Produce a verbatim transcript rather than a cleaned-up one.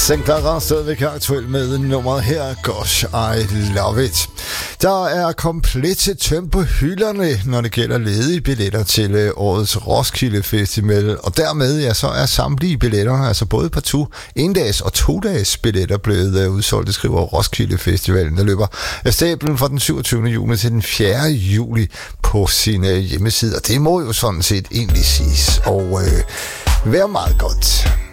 Sinclair er stadigvæk aktuel med nummeret her, Gosh, I Love It. Der er komplet tømt på hylderne, når det gælder ledige billetter til årets Roskilde Festival, og dermed ja, så er samtlige billetter, altså både partout, en-dags og to-dags billetter, blevet udsolgt, det skriver Roskilde Festivalen, der løber af stablen fra den syvogtyvende juni til den fjerde juli på sin hjemmeside, og det må jo sådan set egentlig siges, og øh, være meget godt.